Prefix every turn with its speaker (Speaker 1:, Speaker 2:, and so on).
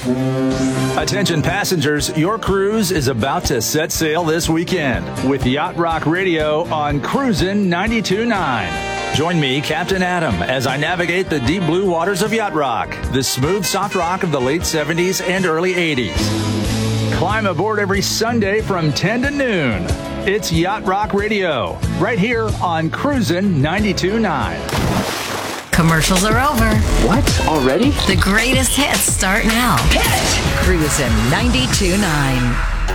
Speaker 1: Attention passengers, your cruise is about to set sail this weekend with Yacht Rock Radio on Cruisin' 92.9. Join me, Captain Adam, as I navigate the deep blue waters of Yacht Rock, the smooth soft rock of the late 70s and early 80s. Climb aboard every Sunday from 10 to noon. It's Yacht Rock Radio, right here on Cruisin' 92.9.
Speaker 2: Commercials are over.
Speaker 3: What? Already?
Speaker 2: The greatest hits start now.
Speaker 3: Hit it!
Speaker 2: Cruisin' 92.9.